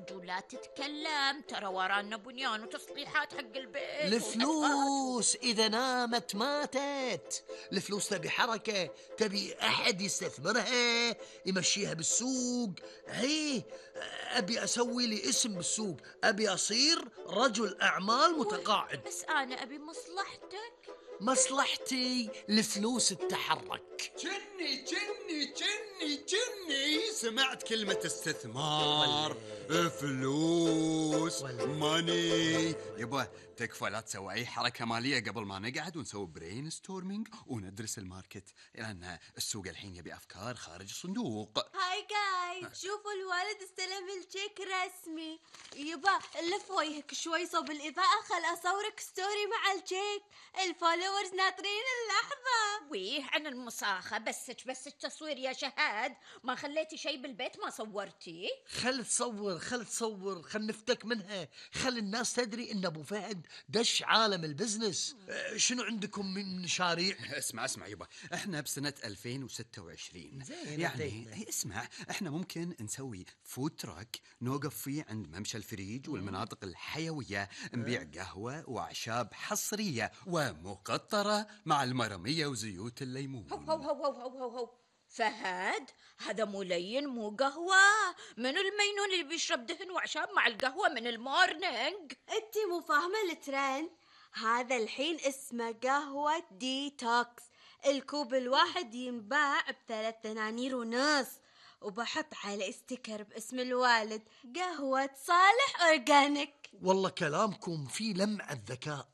ولا تتكلم، ترى ورانا بنيان وتصليحات حق البيت. الفلوس إذا نامت ماتت. الفلوس تبي حركة، تبي أحد يستثمرها يمشيها بالسوق. هي أبي أسوي لي اسم بالسوق، أبي أصير رجل أعمال متقاعد. بس أنا أبي مصلحتك. مصلحتي الفلوس تتحرك. جني سمعت كلمة استثمار، فلوس، ماني. يبا تكفى لا تسوي أي حركة مالية قبل ما نقعد ونسوي برين ستورمينج وندرس الماركت، لأن السوق الحين يبي أفكار خارج الصندوق. هاي جايز، شوفوا الوالد استلم الشيك رسمي. يبا لف وجهك شوي صوب الإضاءة، خل أصورك ستوري مع الشيك. الفولورز ناطرين اللحظة. ويه عن المصاخة، بسك تصوير يا شهاد، ما خليتي شيء بالبيت ما صورتي. خل تصور، خل نفتك منها، خل الناس تدري إن أبو فهد دش عالم البزنس. شنو عندكم من مشاريع؟ اسمع يبا، احنا بسنة 2026 يعني اسمع، احنا ممكن نسوي فود تراك نوقف فيه عند ممشى الفريج والمناطق الحيوية، نبيع قهوة وأعشاب حصرية ومقطرة مع المرمية وزيوت الليمون. هو فهد، هذا مو لين مو قهوة. منو المينون اللي بيشرب دهن وأعشاب مع القهوة من المورنينج؟ انتي مو فاهمة الترند. هذا الحين اسمه قهوة ديتوكس. الكوب الواحد ينباع ب3.5 دنانير، وبحط على استيكر باسم الوالد قهوة صالح أورجانيك. والله كلامكم فيه لمعة ذكاء.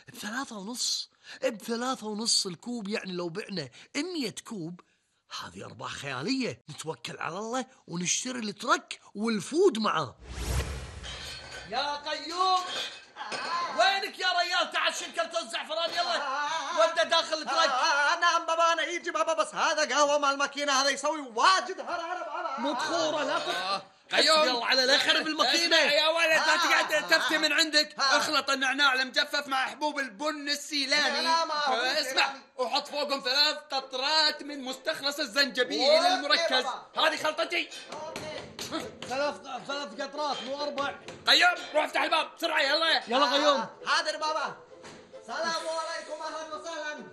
ب3.5 الكوب، يعني لو بعنا 100 كوب هذه أرباح خيالية. نتوكل على الله ونشتري الترك والفود معاه. يا قيوم، وينك يا ريال؟ تعال شنكر توزع فران، يلا ودى داخل الترك. نعم بابا، أنا يجي بابا، بس هذا قهوة مع الماكينة، هذا يسوي واجد هرهرة بابا. مدخورة لا قيوم، يلا على لا خرب الماكينة يا ولد، لا تقعد تفتي من عندك. اخلط النعناع المجفف مع حبوب البن السيلاني، اسمع، وحط فوقهم 3 قطرات من مستخلص الزنجبيل المركز. هذه خلطتي. 3 قطرات مو 4. قيوم، روح افتح الباب بسرعة، يلا قيوم. حاضر بابا. السلام عليكم، أهلا وسهلا.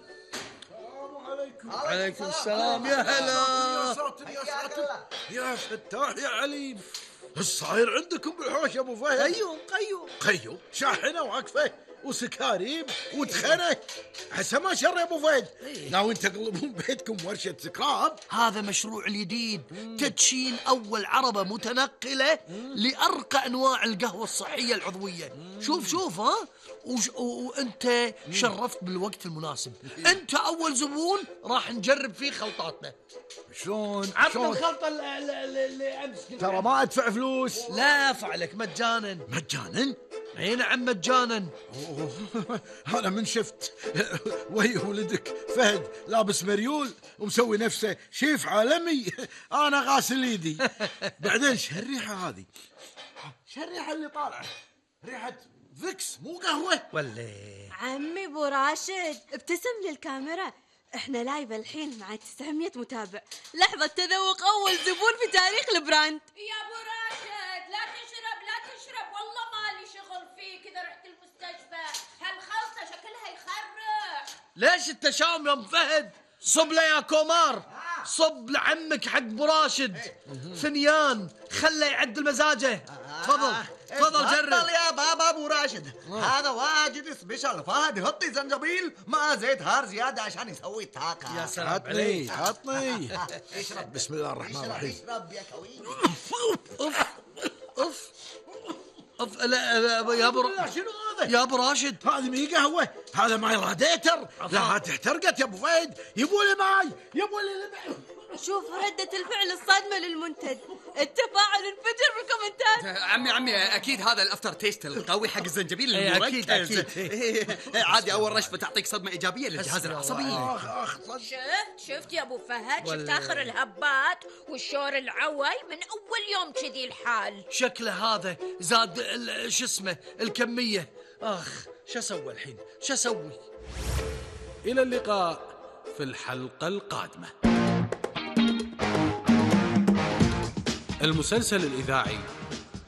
عليكم السلام. يا هلا. يا ساتر يا فتاح يا عليم، الصاير عندكم بالحوش يا ابو فهد؟ قيوم شاحنه واقفه وسكاريم ودخنه، حسا ما شر يا ابو فهد. ناويين تقلبون بيتكم ورشه سكراب؟ هذا مشروع الجديد، تدشين أول عربة متنقلة لأرقى أنواع القهوة الصحية العضوية. شوف ها، وأنت شرفت بالوقت المناسب. أنت أول زبون راح نجرب فيه خلطاتنا. شلون؟ عبد الخلطة اللي أمس ترى ما أدفع فلوس. لا أفعلك مجانا. اي نعم مجانا. أنا من شفت ويا ولدك فهد لابس مريول ومسوي نفسه شيف عالمي، أنا غاسل ايدي. بعدين شو الريحة هذه؟ شو الريحة اللي طالعة؟ ريحة فيكس مو قهوة ولا؟ عمي ابو راشد، ابتسم للكاميرا. احنا لايف الحين مع 900 متابع. لحظة تذوق أول زبون في تاريخ البراند. يا ابو راشد، لا تشرب، والله مالي شغل فيه. كذا رحت المستشفى، هالخلطة شكلها يخرع. ليش التشاؤم يا ام فهد؟ صب له يا كومار، صب لعمك حق ابو راشد فنيان، خله يعدل مزاجه. تفضل جرب. تفضل يا بابا ابو راشد، هذا واجد سبيشال. فهد يحطي زنجبيل مع زيت هار زيادة عشان يسوي طاقة. يا سلام عليك. عطني. اشرب بسم الله الرحمن الرحيم. اشرب يا كوي. لا يا ابو شنو هذا؟ يا ابو راشد، هذه مي قهوة، هذا ماي راديتر. لا تحترقت يا ابو فهد. يبولي ماي. شوف ردة الفعل الصادمة للمنتج، التفاعل انفجر بالكومنتات. عمي اكيد هذا الافتر تيست القوي حق الزنجبيل المركز. أكيد. عادي اول رشفة تعطيك صدمة ايجابية للجهاز العصبي. شفت يا ابو فهد؟ شفت اخر الهبات والشور العوي من اول يوم كذي الحال. شكله هذا زاد شو اسمه الكمية. شو اسوي الحين؟ شو اسوي؟ إلى اللقاء في الحلقة القادمة. المسلسل الإذاعي